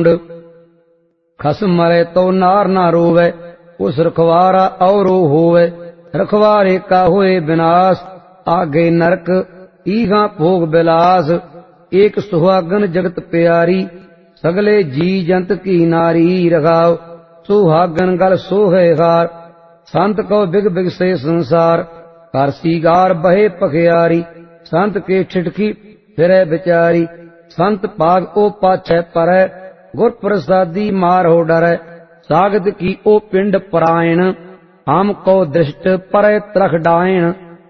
ढूंढ। खसम मरे तो नार ना रोवे, उस रखवारा औरो होवे। रखवारे का होए विनाश, आगे नरक ईगा भोग बिलास। एक सुहागन जगत प्यारी, सगले जी जंत की नारी। रखाओ सुहागन गल सोहे हार, संत को बिग बिग से संसार। कर सीगार बहे पखियारी, संत के ठिठकी फिरे बिचारी। संत पाग ओ पाछे परै, गुर प्रसादी मारो डरै। सागत की ओ पिंड परायण, हम को दृष्ट परै त्रख डायण।